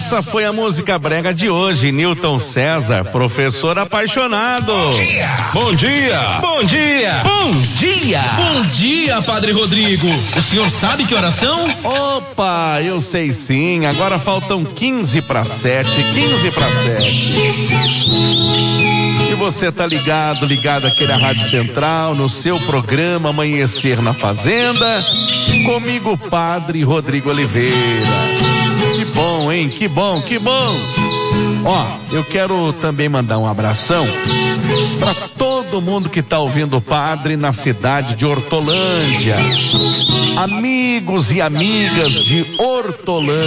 Essa foi a música brega de hoje, Newton César, professor apaixonado. Bom dia! Bom dia! Bom dia! Bom dia, Padre Rodrigo. O senhor sabe que oração? Opa, eu sei sim. Agora faltam 15 para 7. E você tá ligado aqui na Rádio Central, no seu programa Amanhecer na Fazenda, comigo, Padre Rodrigo Oliveira. Que bom, hein? Que bom. Ó, eu quero também mandar um abração para todo mundo que tá ouvindo o Padre na cidade de Hortolândia. Amigos e amigas de Hortolândia.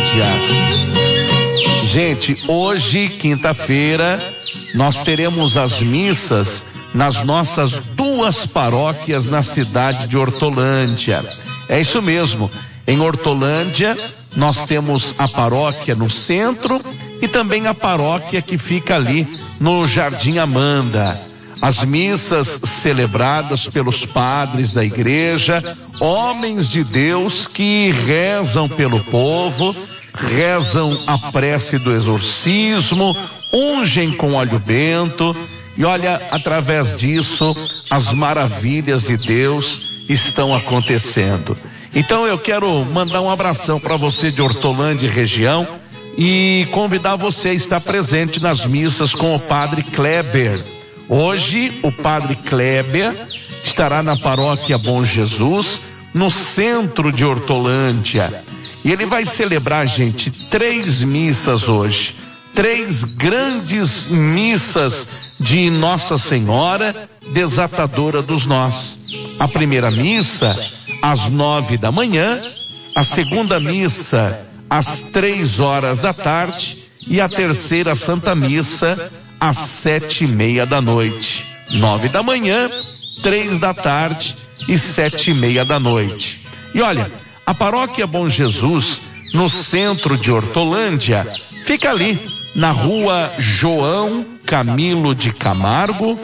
Gente, hoje, quinta-feira, nós teremos as missas nas nossas 2 paróquias na cidade de Hortolândia. É isso mesmo. Em Hortolândia, nós temos a paróquia no centro e também a paróquia que fica ali no Jardim Amanda. As missas celebradas pelos padres da igreja, homens de Deus que rezam pelo povo, rezam a prece do exorcismo, ungem com óleo bento e olha, através disso, as maravilhas de Deus estão acontecendo. Então eu quero mandar um abração para você de Hortolândia e região e convidar você a estar presente nas missas com o Padre Kleber. Hoje o Padre Kleber estará na paróquia Bom Jesus, no centro de Hortolândia. E ele vai celebrar, gente, 3 missas hoje. 3 grandes missas de Nossa Senhora, desatadora dos nós. A primeira missa, às 9 da manhã, a segunda missa, às 3 horas da tarde, e a terceira Santa Missa, às 7:30 da noite. 9 da manhã, 3 da tarde e 7:30 da noite. E olha, a paróquia Bom Jesus, no centro de Hortolândia, fica ali, na rua João Camilo de Camargo,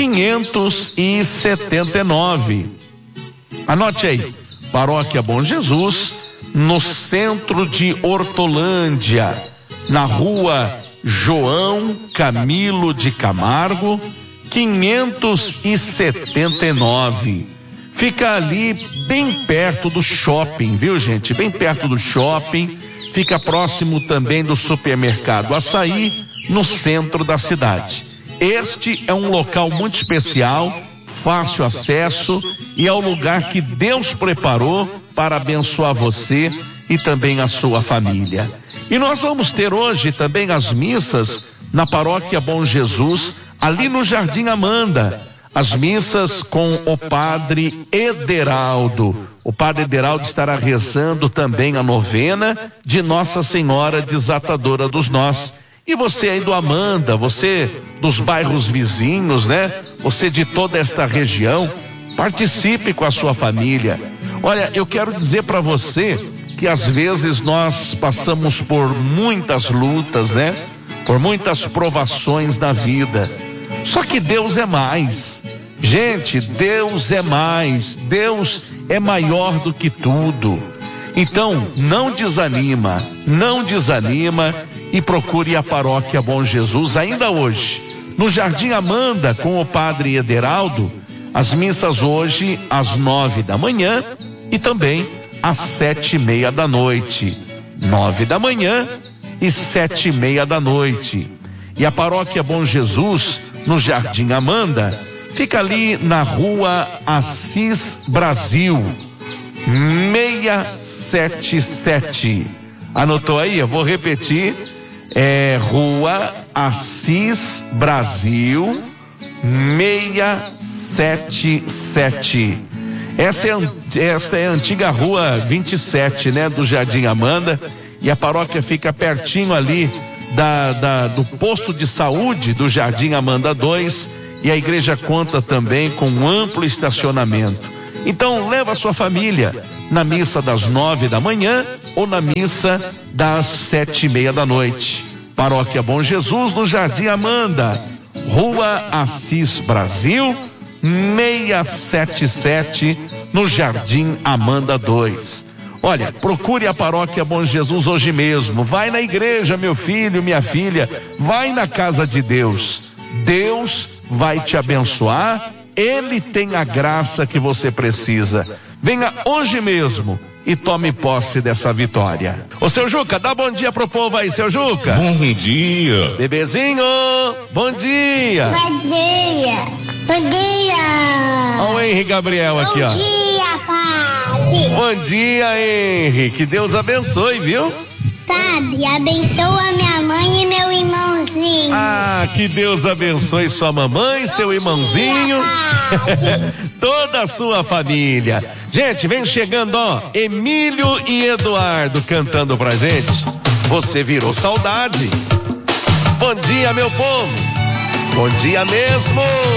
579. Anote aí, paróquia Bom Jesus, no centro de Hortolândia, na rua João Camilo de Camargo, 579. Fica ali bem perto do shopping, viu, gente? Bem perto do shopping. Fica próximo também do supermercado Açaí, no centro da cidade. Este é um local muito especial, fácil acesso e é o lugar que Deus preparou para abençoar você e também a sua família. E nós vamos ter hoje também as missas na paróquia Bom Jesus, ali no Jardim Amanda. As missas com o Padre Ederaldo. O Padre Ederaldo estará rezando também a novena de Nossa Senhora Desatadora dos Nós. E você aí do Amanda, você dos bairros vizinhos, né? Você de toda esta região, participe com a sua família. Olha, eu quero dizer para você que às vezes nós passamos por muitas lutas, né? Por muitas provações na vida. Só que Deus é mais. Gente, Deus é mais. Deus é maior do que tudo. Então, não desanima e procure a paróquia Bom Jesus ainda hoje. No Jardim Amanda, com o Padre Ederaldo, as missas hoje às 9 da manhã e também às 7:30 da noite. 9 da manhã e 7:30 da noite. E a paróquia Bom Jesus, no Jardim Amanda, fica ali na rua Assis Brasil, 677. Anotou aí? Eu vou repetir. É rua Assis Brasil, 677. Essa é a antiga rua 27, né? Do Jardim Amanda. E a paróquia fica pertinho ali do posto de saúde do Jardim Amanda 2, e a igreja conta também com um amplo estacionamento. Então leva a sua família na missa das 9 da manhã ou na missa das 7:30 da noite. Paróquia Bom Jesus, no Jardim Amanda, rua Assis Brasil, 677, no Jardim Amanda 2. Olha, procure a Paróquia Bom Jesus hoje mesmo. Vai na igreja, meu filho, minha filha. Vai na casa de Deus. Deus vai te abençoar. Ele tem a graça que você precisa. Venha hoje mesmo e tome posse dessa vitória. Ô, seu Juca, dá bom dia pro povo aí, seu Juca. Bom dia. Bebezinho, bom dia. Bom dia. Bom dia. Olha o Henri Gabriel aqui, ó. Bom dia, Padre. Bom dia, Henri. Que Deus abençoe, viu? Padre, abençoa minha mãe e meu irmãozinho. Ah, que Deus abençoe sua mamãe, seu irmãozinho, toda a sua família. Gente, vem chegando, ó, Emílio e Eduardo cantando pra gente. Você virou saudade. Bom dia, meu povo. Bom dia mesmo.